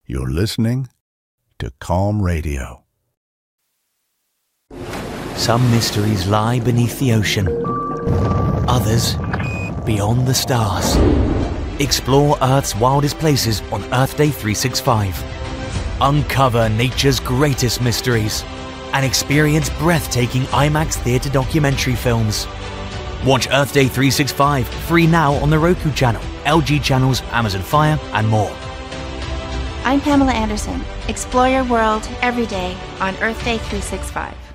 You're listening to Calm Radio. Some mysteries lie beneath the ocean. Others, beyond the stars. Explore Earth's wildest places on Earth Day 365. Uncover nature's greatest mysteries and experience breathtaking IMAX theatre documentary films. Watch Earth Day 365 free now on the Roku channel, LG channels, Amazon Fire, and more. I'm Pamela Anderson. Explore your world every day on Earth Day 365.